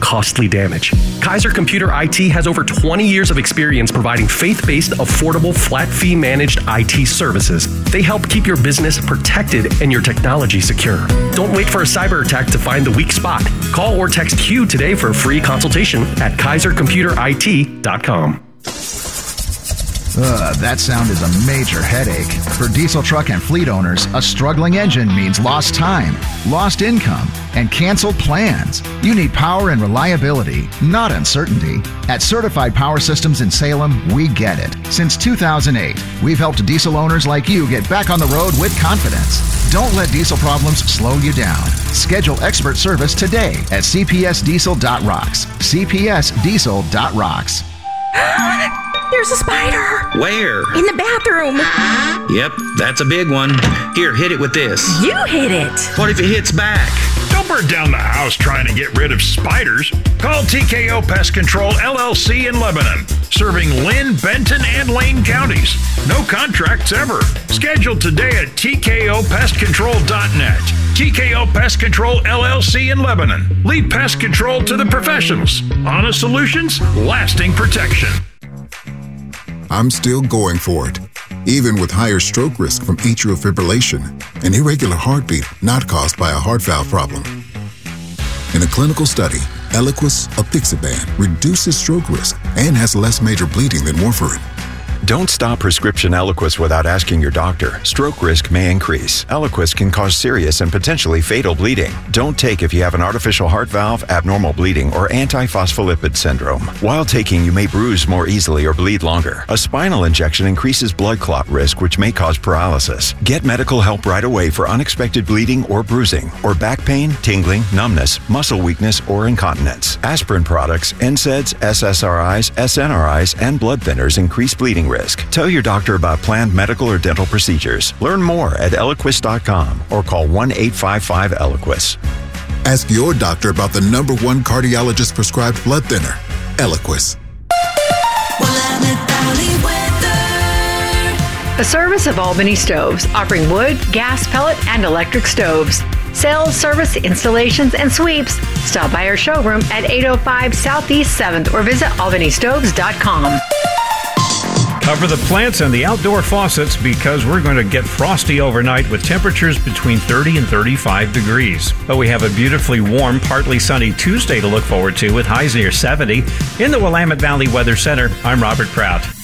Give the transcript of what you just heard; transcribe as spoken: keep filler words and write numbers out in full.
costly damage. Kaiser Computer I T has over twenty years of experience providing faith-based, affordable, flat-fee managed I T services. They help keep your business protected and your technology secure. Don't wait for a cyber attack to find the weak spot. Call or text Q today for a free consultation at kaiser computer I T dot com. Ugh, that sound is a major headache. For diesel truck and fleet owners, a struggling engine means lost time, lost income, and canceled plans. You need power and reliability, not uncertainty. At Certified Power Systems in Salem, we get it. Since two thousand eight, we've helped diesel owners like you get back on the road with confidence. Don't let diesel problems slow you down. Schedule expert service today at c p s diesel dot rocks. c p s diesel dot rocks. There's a spider. Where? In the bathroom. Yep, that's a big one. Here, hit it with this. You hit it. What if it hits back? Don't burn down the house trying to get rid of spiders. Call T K O Pest Control L L C in Lebanon, serving Lynn, Benton, and Lane counties. No contracts ever. Schedule today at t k o pest control dot net. T K O Pest Control L L C in Lebanon. Leave pest control to the professionals. Honest solutions, lasting protection. I'm still going for it, even with higher stroke risk from atrial fibrillation, an irregular heartbeat not caused by a heart valve problem. In a clinical study, Eliquis apixaban reduces stroke risk and has less major bleeding than warfarin. Don't stop prescription Eliquis without asking your doctor. Stroke risk may increase. Eliquis can cause serious and potentially fatal bleeding. Don't take if you have an artificial heart valve, abnormal bleeding, or antiphospholipid syndrome. While taking, you may bruise more easily or bleed longer. A spinal injection increases blood clot risk, which may cause paralysis. Get medical help right away for unexpected bleeding or bruising, or back pain, tingling, numbness, muscle weakness, or incontinence. Aspirin products, N SAIDs, S S R Is, S N R Is, and blood thinners increase bleeding risk. Tell your doctor about planned medical or dental procedures. Learn more at eliquis dot com or call one eight five five Eliquis. Ask your doctor about the number one cardiologist prescribed blood thinner, Eliquis. A service of Albany Stoves, offering wood, gas, pellet, and electric stoves. Sales, service, installations, and sweeps. Stop by our showroom at eight oh five Southeast seventh or visit albany stoves dot com. Cover the plants and the outdoor faucets because we're going to get frosty overnight with temperatures between thirty and thirty-five degrees. But we have a beautifully warm, partly sunny Tuesday to look forward to with highs near seventy. In the Willamette Valley Weather Center, I'm Robert Prout.